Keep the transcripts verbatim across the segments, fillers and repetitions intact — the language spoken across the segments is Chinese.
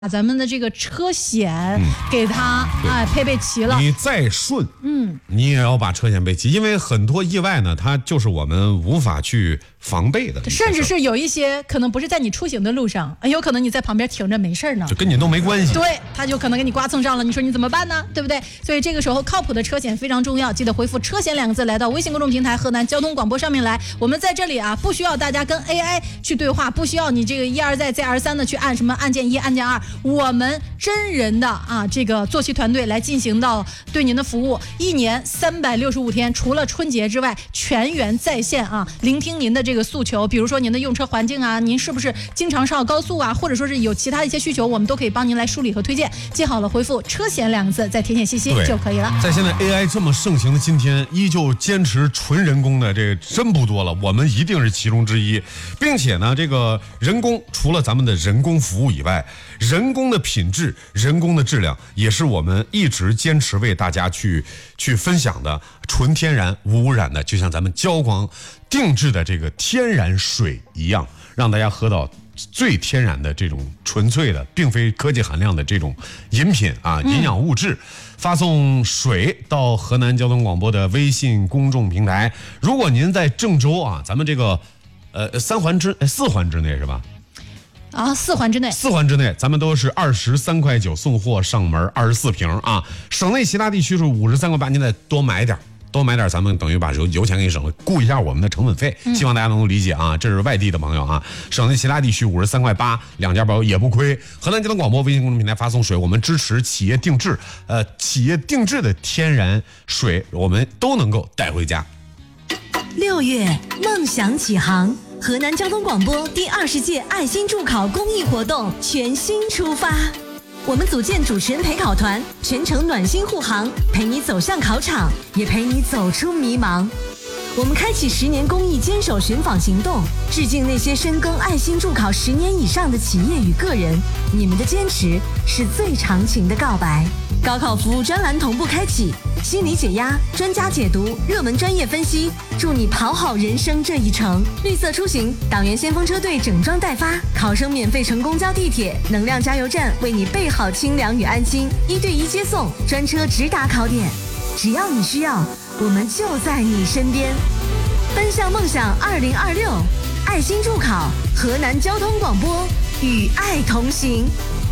把咱们的这个车险给它哎配备齐了。 你再顺，嗯，你也要把车险备齐，因为很多意外呢，它就是我们无法去防备的， 甚至是有一些可能不是在你出行的路上，有可能你在旁边停着没事呢， 就跟你都没关系。 对，他就可能给你刮蹭上了，你说你怎么办呢？对不对？所以这个时候靠谱的车险非常重要，记得回复车险两个字来到微信公众平台河南交通广播上面来。我们在这里啊，不需要大家跟 A I 去对话，不需要你这个一而再再而三的去按什么按键一按键二，我们真人的啊这个坐骑团队来进行到对您的服务，一年三百六十五天，除了春节之外，全员在线啊，聆听您的这个诉求，比如说您的用车环境啊，您是不是经常上高速啊，或者说是有其他的一些需求，我们都可以帮您来梳理和推荐。记好了，回复车险两个字，再填写信息就可以了。 在现在 A I 这么盛行的今天，依旧坚持纯人工的这个真不多了，我们一定是其中之一，并且呢，这个人工除了咱们的人工服务以外，人工的品质、人工的质量也是我们一直坚持为大家去去分享的，纯天然无污染的，就像咱们交广定制的这个天然水一样，让大家喝到最天然的这种纯粹的，并非科技含量的这种饮品啊，营养物质。嗯，发送水到河南交通广播的微信公众平台。如果您在郑州啊，咱们这个呃三环之四环之内是吧？ 啊，四环之内， 四环之内，咱们都是二十三块九送货上门，二十四瓶啊。省内其他地区是五十三块八，您再多买点。多买点，咱们等于把油油钱给省了，顾一下我们的成本费，希望大家能够理解啊。这是外地的朋友啊，省内其他地区五十三块八，两家包也不亏。河南交通广播微信公众平台发送水，我们支持企业定制，呃，企业定制的天然水，我们都能够带回家。 六月，梦想起航，河南交通广播第二十届爱心助考公益活动全新出发。我们组建主持人陪考团，全程暖心护航，陪你走向考场，也陪你走出迷茫。我们开启十年公益坚守寻访行动，致敬那些深耕爱心助考十年以上的企业与个人，你们的坚持是最长情的告白。高考服务专栏同步开启，心理解压、专家解读、热门专业分析，助你跑好人生这一程。绿色出行，党员先锋车队整装待发，考生免费乘公交地铁，能量加油站为你备好清凉与安心，一对一接送，专车直达考点。只要你需要，我们就在你身边。奔向梦想二零二六，爱心助考，河南交通广播与爱同行。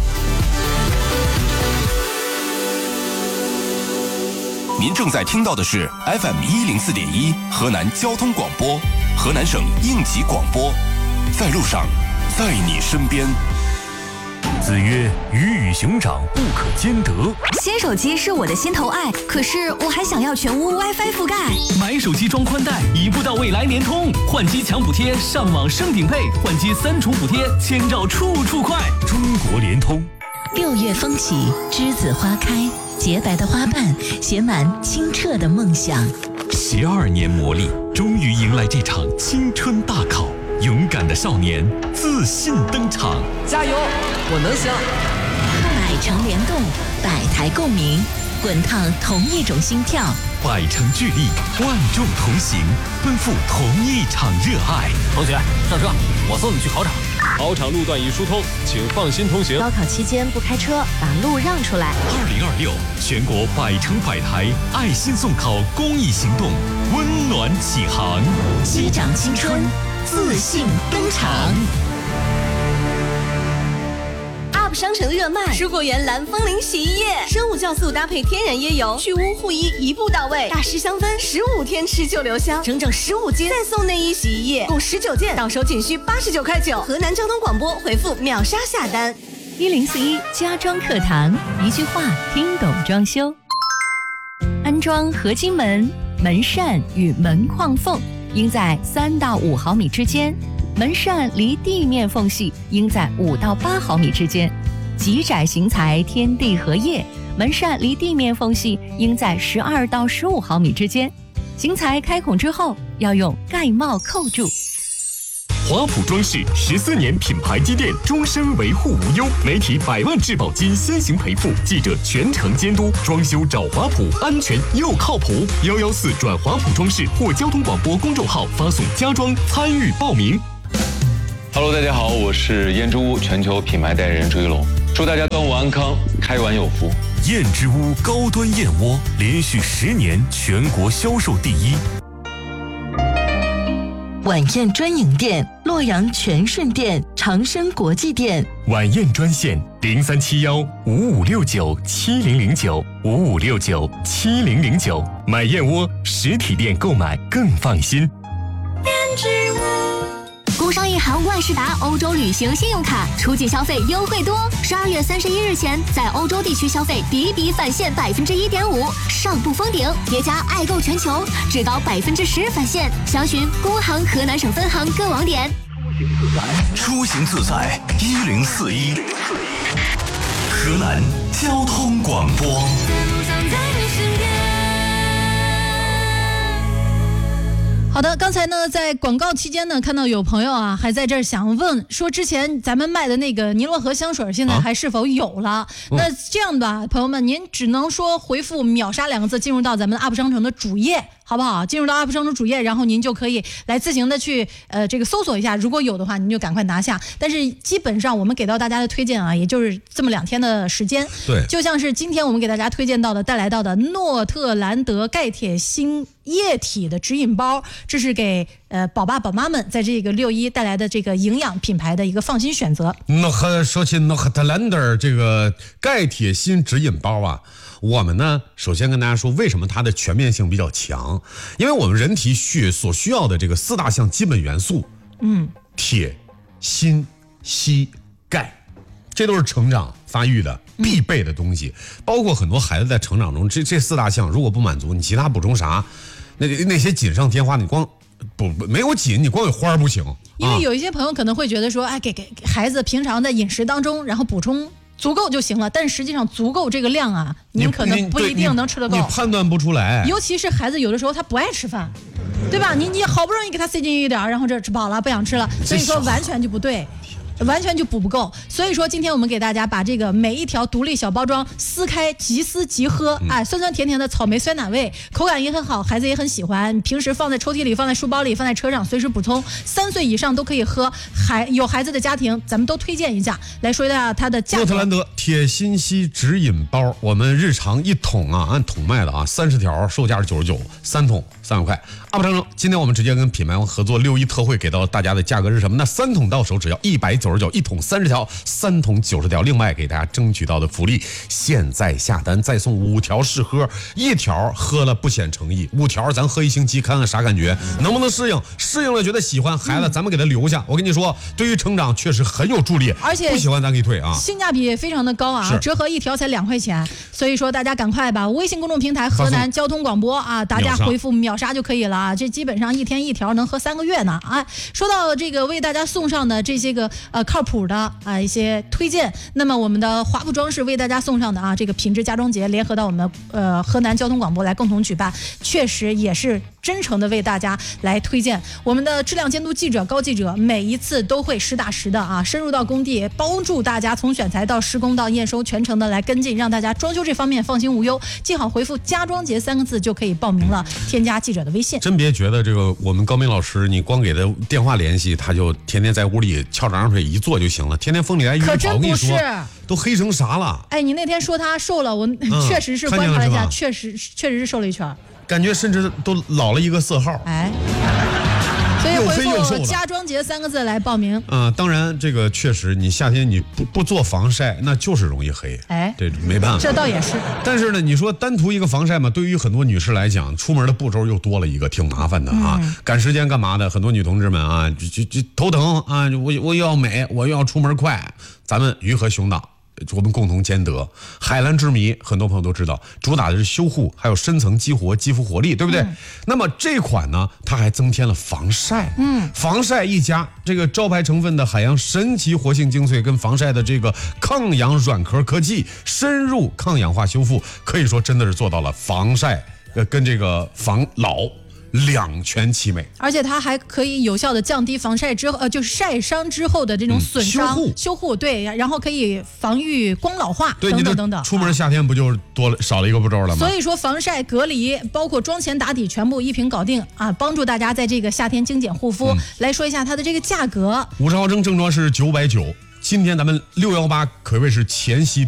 您正在听到的是 F M 一零四点一河南交通广播，河南省应急广播，在路上，在你身边。 子曰：鱼与熊掌不可兼得。 新手机是我的心头爱，可是我还想要全屋 WiFi 覆盖。 买手机装宽带，一步到位来联通，换机抢补贴，上网升顶配，换机三重补贴，千兆处处快。中国联通。 六月风起，栀子花开，洁白的花瓣写满清澈的梦想。 十二年磨砺，终于迎来这场青春大考。勇敢的少年自信登场， 加油，我能行！ 百城联动，百台共鸣，滚烫同一种心跳， 百城聚力，万众同行，奔赴同一场热爱。 同学，上车，我送你去考场。 考场路段已疏通，请放心通行。 高考期间不开车，把路让出来。 二零二六全国百城百台爱心送考公益行动温暖启航， 击掌青春，自信登场。 U P 商城热卖，蔬果园蓝风铃洗衣液，生物酵素搭配天然椰油，去污护衣一步到位，大师香氛，十五天持久留香，整整十五斤，再送内衣洗衣液，共十九件，到手仅需八十九块九。河南交通广播回复秒杀下单。 一零四一家装课堂，一句话听懂装修。安装合金门、门扇与门框缝应在三到五毫米之间，门扇离地面缝隙应在五到八毫米之间。极窄型材天地合页，门扇离地面缝隙应在十二到十五毫米之间。型材开孔之后，要用盖帽扣住。 华普装饰十四年品牌积淀，终身维护无忧，媒体百万质保金先行赔付，记者全程监督，装修找华普，安全又靠谱。幺幺四转华普装饰或交通广播公众号发送家装参与报名。 Hello， 大家好，我是燕之屋全球品牌代言人朱一龙。 祝大家端午安康，开碗有福。 燕之屋高端燕窝连续十年全国销售第一。 晚宴专营店：洛阳全顺店、长生国际店。 晚宴专线：零三七幺五五六九七零零九五五六九七零零九。买燕窝实体店购买更放心。 燕之屋。工商银行万事达欧洲旅行信用卡出境消费优惠多，十二月三十一日前在欧洲地区消费抵抵返现百分之一点五，上不封顶，叠加爱购全球，至高百分之十返现。详询工行河南省分行各网点。 出行自在一零四一，河南交通广播。 好的，刚才呢，在广告期间呢，看到有朋友啊，还在这儿想问说，之前咱们卖的那个尼罗河香水，现在还是否有了？啊、那这样吧，朋友们，您只能说回复“秒杀”两个字，进入到咱们的 U P 商城的主页，好不好？进入到 U P 商城主页，然后您就可以来自行的去呃这个搜索一下，如果有的话，您就赶快拿下。但是基本上我们给到大家的推荐啊，也就是这么两天的时间。 对， 就像是今天我们给大家推荐到的、带来到的诺特兰德钙铁锌液体的指引包，这是给呃宝爸宝妈们在这个六一带来的这个营养品牌的一个放心选择。 那和说起诺特兰德这个钙铁锌指引包啊，我们呢首先跟大家说，为什么它的全面性比较强？因为我们人体需所需要的这个四大项基本元素，嗯，铁、锌、硒、钙，这都是成长发育的必备的东西。包括很多孩子在成长中，这这四大项如果不满足，你其他补充啥，那那些锦上添花，你光不没有锦，你光有花不行。 因为有一些朋友可能会觉得说，哎，给给孩子平常在饮食当中，然后补充足够就行了，但实际上足够这个量啊，您可能不一定能吃得够， 你判断不出来。 尤其是孩子有的时候他不爱吃饭，对吧？你你好不容易给他塞进一点，然后这吃饱了不想吃了，所以说完全就不对。完全就补不够，所以说今天我们给大家把这个每一条独立小包装撕开，即撕即喝，嗯、哎，酸酸甜甜的草莓酸奶味，口感也很好，孩子也很喜欢。平时放在抽屉里，放在书包里，放在车上，随时补充。三岁以上都可以喝，还有孩子的家庭，咱们都推荐一下。来说一下它的价格。 诺特兰德铁锌硒指引包，我们日常一桶啊，按桶卖的啊，三十条，售价是九十九，三桶三万块。阿不成成，今天我们直接跟品牌方合作六一特惠，给到大家的价格是什么呢？三桶到手只要一百九十九，一桶三十条，三桶九十条。另外给大家争取到的福利，现在下单再送五条试喝，一条喝了不显诚意，五条咱喝一星期看看啥感觉，能不能适应？适应了觉得喜欢，孩子咱们给他留下。我跟你说，对于成长确实很有助力， 而且不喜欢咱可以退啊。 性价比也非常的高啊，折合一条才两块钱，所以说大家赶快吧，微信公众平台河南交通广播啊，大家回复秒杀就可以了。啊，这基本上一天一条能喝三个月呢啊！说到这个为大家送上的这些个呃靠谱的啊一些推荐，那么我们的华普装饰为大家送上的啊这个品质家装节，联合到我们呃河南交通广播来共同举办，确实也是真诚的为大家来推荐。我们的质量监督记者高记者每一次都会实打实的啊深入到工地，帮助大家从选材到施工到验收全程的来跟进，让大家装修这方面放心无忧。记好回复家装节三个字就可以报名了，添加记者的微信。 真别觉得这个我们高明老师，你光给他电话联系，他就天天在屋里翘着二郎腿一坐就行了，天天风里来雨里跑。我跟你说，都黑成啥了？ 哎，你那天说他瘦了，我、嗯、确实是观察了一下，确实确实是瘦了一圈， 感觉甚至都老了一个色号。 哎。所以回复家装节三个字来报名。 啊、呃，当然这个确实，你夏天你不不做防晒，那就是容易黑。 哎， 这没办法。 这倒也是。 但是呢，你说单涂一个防晒嘛，对于很多女士来讲，出门的步骤又多了一个，挺麻烦的啊。嗯、赶时间干嘛的？很多女同志们啊，就就就头疼啊，我我又要美，我又要出门快。咱们鱼和熊掌。我们共同兼得。海蓝之谜，很多朋友都知道，主打的是修护，还有深层激活肌肤活力，对不对？嗯、那么这款呢，它还增添了防晒，嗯，防晒一加，这个招牌成分的海洋神奇活性精粹跟防晒的这个抗氧软壳科技，深入抗氧化修复，可以说真的是做到了防晒呃跟这个防老。两全其美， 而且它还可以有效的降低防晒之后，呃，就是晒伤之后的这种损伤、嗯、修护，修护对，然后可以防御光老化等等等等。 出门夏天不就多了少了一个步骤了吗？ 所以说防晒、隔离，包括妆前打底，全部一瓶搞定啊，帮助大家在这个夏天精简护肤。嗯、来说一下它的这个价格， 五十毫升正装是九百九。 今天咱们六幺八可谓是前夕